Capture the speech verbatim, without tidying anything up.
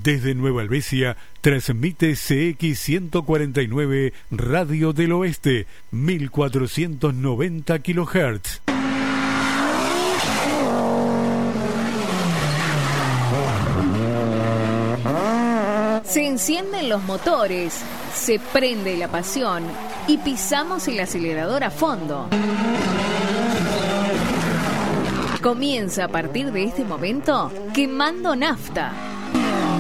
Desde Nueva Helvecia transmite C X ciento cuarenta y nueve Radio del Oeste, mil cuatrocientos noventa kilohertz. Se encienden los motores, se prende la pasión y pisamos el acelerador a fondo. Comienza a partir de este momento Quemando Nafta.